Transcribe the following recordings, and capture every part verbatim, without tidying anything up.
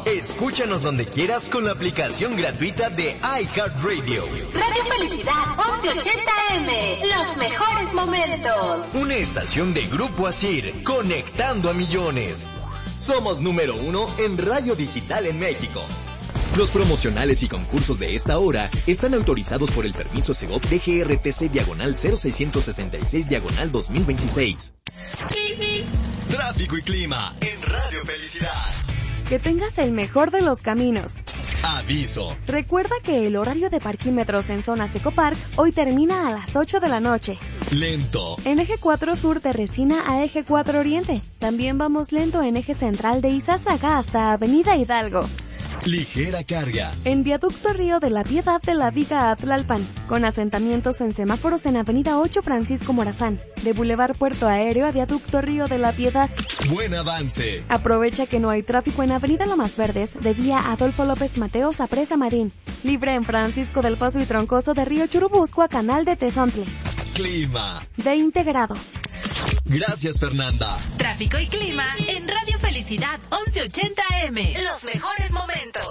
Escúchanos donde quieras con la aplicación gratuita de iHeartRadio. Radio Felicidad once ochenta A M, los mejores momentos. Una estación de Grupo Asir, conectando a millones. Somos número uno en radio digital en México. Los promocionales y concursos de esta hora están autorizados por el permiso Segov D G R T C diagonal cero seiscientos sesenta y seis diagonal dos mil veintiséis. Tráfico y clima en Radio Felicidad. Que tengas el mejor de los caminos. Aviso. Recuerda que el horario de parquímetros en zonas Ecopark hoy termina a las ocho de la noche. Lento. En eje cuatro sur de Resina a eje cuatro oriente. También vamos lento en eje central de Izazaga hasta Avenida Hidalgo. Ligera carga. En viaducto Río de la Piedad de la Viga a Tlalpan, con asentamientos en semáforos en Avenida ocho Francisco Morazán, de Boulevard Puerto Aéreo a viaducto Río de la Piedad. Buen avance. Aprovecha que no hay tráfico en Avenida Lomas Verdes, de vía Adolfo López Mateos a Presa Marín. Libre en Francisco del Paso y Troncoso de Río Churubusco a Canal de Tezontle. Clima. veinte grados. Gracias, Fernanda. Tráfico y clima en Radio Felicidad once ochenta A M. Los mejores momentos.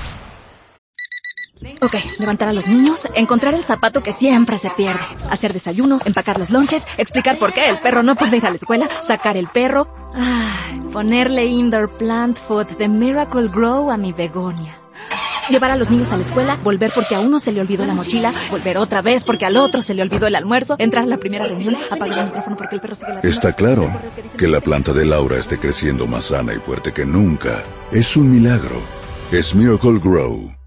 Ok, levantar a los niños, encontrar el zapato que siempre se pierde, hacer desayunos, empacar los lonches, explicar por qué el perro no puede ir a la escuela, sacar el perro, ay, ponerle indoor plant food de Miracle Grow a mi begonia. Llevar a los niños a la escuela, volver porque a uno se le olvidó la mochila, volver otra vez porque al otro se le olvidó el almuerzo, entrar a la primera reunión, apagar el micrófono porque el perro sigue ladrando. Está claro que la planta de Laura esté creciendo más sana y fuerte que nunca. Es un milagro. Es Miracle Grow.